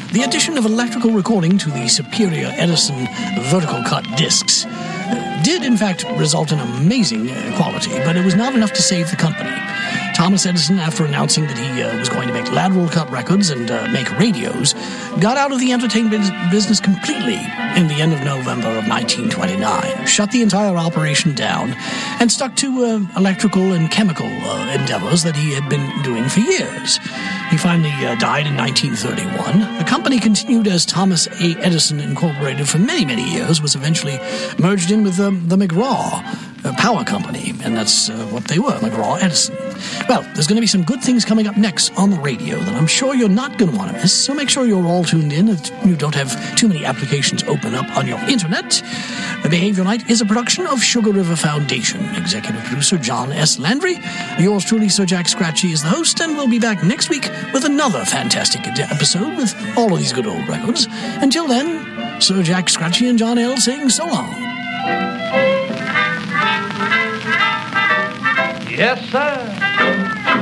the addition of electrical recording to the superior Edison vertical cut discs did in fact result in amazing quality, but it was not enough to save the company. Thomas Edison, after announcing that he was going to make lateral cut records and make radios, got out of the entertainment business completely in the end of November of 1929, shut the entire operation down, and stuck to electrical and chemical endeavors that he had been doing for years. He finally died in 1931. The company continued as Thomas A. Edison Incorporated for many, many years, was eventually merged in with the McGraw Power Company, and that's what they were, McGraw Edison. Well, there's going to be some good things coming up next on the radio that I'm sure you're not going to want to miss, so make sure you're all tuned in and you don't have too many applications open up on your internet. The Behavior Night is a production of Sugar River Foundation. Executive producer John S. Landry. Yours truly, Sir Jack Scratchy, is the host, and we'll be back next week with another fantastic episode with all of these good old records. Until then, Sir Jack Scratchy and John L. saying so long. Yes, sir.